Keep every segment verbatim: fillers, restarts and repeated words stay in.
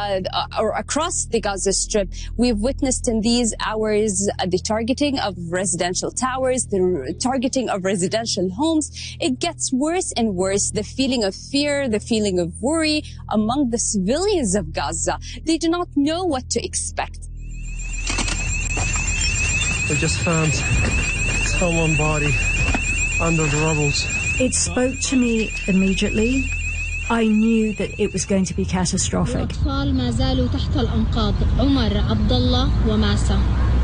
uh, or across the Gaza Strip, we've witnessed in these hours uh, the targeting of residential towers, the targeting of residential homes. It gets worse and worse. The feeling of fear, the feeling of worry among the civilians of Gaza. They do not know what to expect. We just found someone's body under the rubble. It spoke to me immediately. I knew that it was going to be catastrophic. الأطفال ما زالوا تحت الأنقاض. عمر عبد الله وماسة.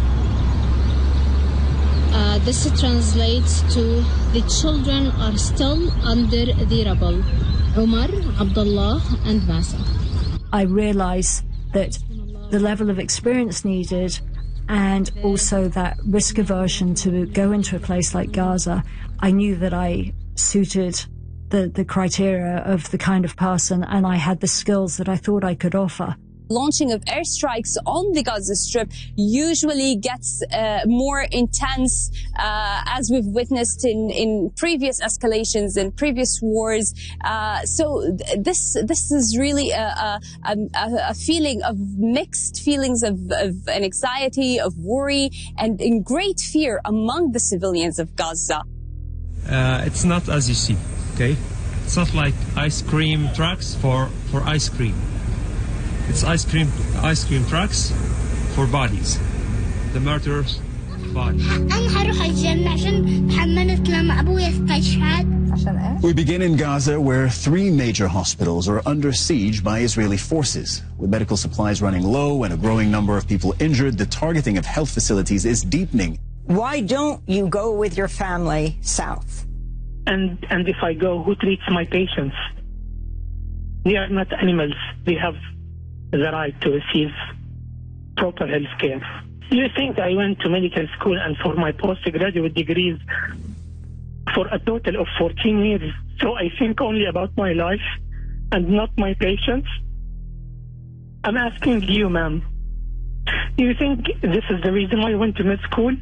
Uh, this translates to the children are still under the rubble. Umar, Abdullah, and Masa. I realized that the level of experience needed and also that risk aversion to go into a place like Gaza, I knew that I suited the, the criteria of the kind of person, and I had the skills that I thought I could offer. Launching of airstrikes on the Gaza Strip usually gets uh, more intense, uh, as we've witnessed in, in previous escalations and previous wars. Uh, so th this this is really a, a, a, a feeling of mixed feelings of, of an anxiety, of worry, and in great fear among the civilians of Gaza. Uh, it's not as you see, okay? It's not like ice cream trucks for, for ice cream. It's ice cream, ice cream trucks for bodies. The murderers' bodies. We begin in Gaza, where three major hospitals are under siege by Israeli forces. With medical supplies running low and a growing number of people injured, the targeting of health facilities is deepening. Why don't you go with your family south? And, and if I go, who treats my patients? They are not animals. They have the right to receive proper health care. You think I went to medical school and for my postgraduate degrees for a total of fourteen years, so I think only about my life and not my patients? I'm asking you, ma'am, do you think this is the reason why I went to med school?